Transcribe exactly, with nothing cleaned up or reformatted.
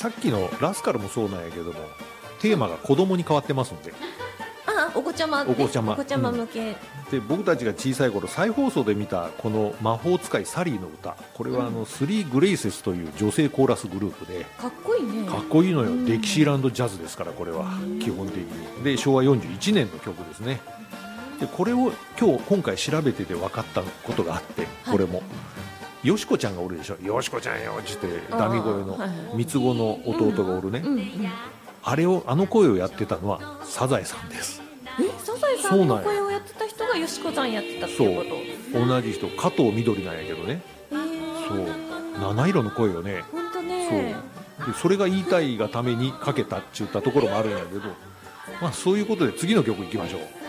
さっきのラスカルもそうなんやけども、テーマが子供に変わってますんで。 ああ、お子ちゃま、ね、 お子ちゃまお子ちゃま向け、 うん、で僕たちが小さい頃再放送で見たこの魔法使いサリーの歌、これはあの、うん、スリーグレイセスという女性コーラスグループで、 かっこいいね。 かっこいいのよ、うん、デキシーランドジャズですから、これは基本的にでしょうわよんじゅういちねんの曲ですね。でこれを今日今回調べてて分かったことがあって、これも、はい、よしこちゃんがおるでしょ、よしこちゃんよってダミ声の三つ子の弟がおるね、うんうんうん、あれをあの声をやってたのはサザエさんです。 え、サザエさんの声をやってた人がよしこさんやってたっていうこと？ そう、同じ人、加藤みどりなんやけどね、 えー、 そう七色の声をね、 本当ね、 そうでそれが言いたいがためにかけたって言ったところもあるんやけど、まあそういうことで次の曲いきましょう。